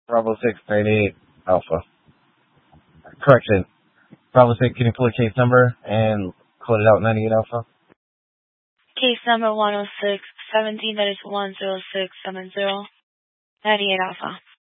Bravo 698 Alpha. Correction. Bravo 6, can you pull a case number and code it out 98 Alpha? Case number 106-17, that is 10670, 98 Alpha.